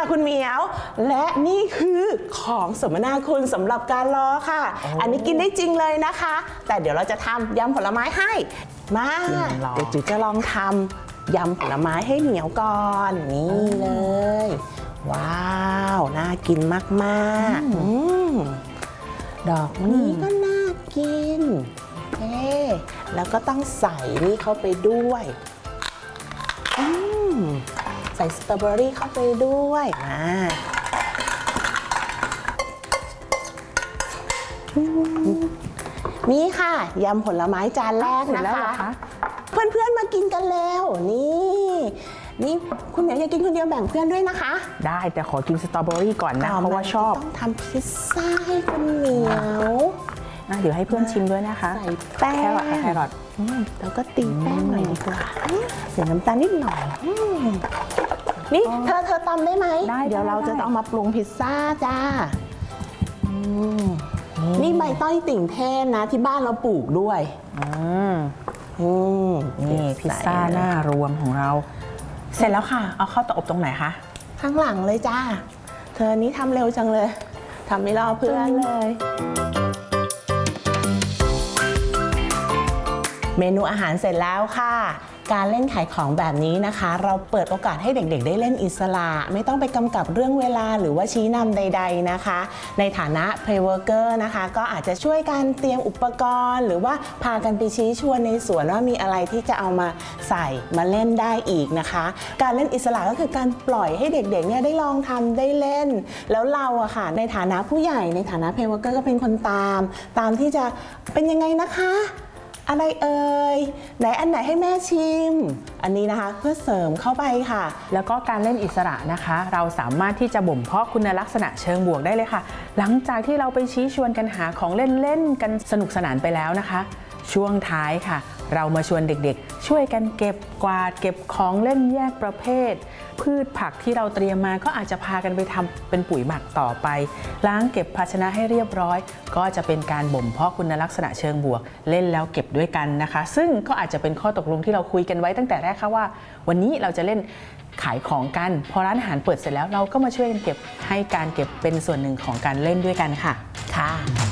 คุณเหมียวและนี่คือของสมนาคุณสำหรับการรอค่ะอันนี้กินได้จริงเลยนะคะแต่เดี๋ยวเราจะทำยำผลไม้ให้มาเดี๋ยวจุ๋ยจะลองทำยำผลไม้ให้เหมียวก่อนนี่เลยว้าวน่ากินมากๆดอกนี้ก็น่ากินแล้วก็ต้องใส่นี่เข้าไปด้วยใส่สตรอเบอรี่เข้าไปด้วยนี่ค่ะยำผลไม้จานแรกนะคะเพื่อนๆมากินกันแล้วนี่คุณเหมียวอยากกินคนเดียวแบ่งเพื่อนด้วยนะคะได้แต่ขอกินสตรอเบอรี่ก่อนนะเพราะว่าชอบต้องทำพิซซ่าให้คุณเหมียวเดี๋ยวให้เพื่อนชิมด้วยนะคะใส่แป้งแครอทแล้วก็ตีแป้งหน่อยดีกว่าใส่น้ำตาลนิดหน่อยนี่เธอตำได้ไหมเดี๋ยวเราจะเอามาปรุงพิซซ่าจ้านี่ใบต้อยติ่งเทศนะที่บ้านเราปลูกด้วยนี่พิซซ่าหน้ารวมของเราเสร็จแล้วค่ะเอาเข้าเตาอบตรงไหนคะข้างหลังเลยจ้าเธอนี้ทำเร็วจังเลยทำไม่รอเพื่อนเลยเมนูอาหารเสร็จแล้วค่ะการเล่นขายของแบบนี้นะคะเราเปิดโอกาสให้เด็กๆได้เล่นอิสระไม่ต้องไปกำกับเรื่องเวลาหรือว่าชี้นำใดๆนะคะในฐานะ Play Worker นะคะก็อาจจะช่วยกันเตรียมอุปกรณ์หรือว่าพากันไปชี้ชวนในสวนว่ามีอะไรที่จะเอามาใส่มาเล่นได้อีกนะคะการเล่นอิสระก็คือการปล่อยให้เด็กๆเนี่ยได้ลองทำได้เล่นแล้วเราอะค่ะในฐานะผู้ใหญ่ในฐานะ Play Worker ก็เป็นคนตามที่จะเป็นยังไงนะคะอะไรเอ่ยไหนอันไหนให้แม่ชิมอันนี้นะคะเพื่อเสริมเข้าไปค่ะแล้วก็การเล่นอิสระนะคะเราสามารถที่จะบ่มเพาะคุณลักษณะเชิงบวกได้เลยค่ะหลังจากที่เราไปชี้ชวนกันหาของเล่นกันสนุกสนานไปแล้วนะคะช่วงท้ายค่ะเรามาชวนเด็กๆช่วยกันเก็บกวาดเก็บของเล่นแยกประเภทพืชผักที่เราเตรียมมาก็อาจจะพากันไปทำเป็นปุ๋ยหมักต่อไปล้างเก็บภาชนะให้เรียบร้อยก็จะเป็นการบ่มเพาะคุณลักษณะเชิงบวกเล่นแล้วเก็บด้วยกันนะคะซึ่งก็อาจจะเป็นข้อตกลงที่เราคุยกันไว้ตั้งแต่แรกค่ะว่าวันนี้เราจะเล่นขายของกันพอร้านอาหารเปิดเสร็จแล้วเราก็มาช่วยกันเก็บให้การเก็บเป็นส่วนหนึ่งของการเล่นด้วยกันค่ะ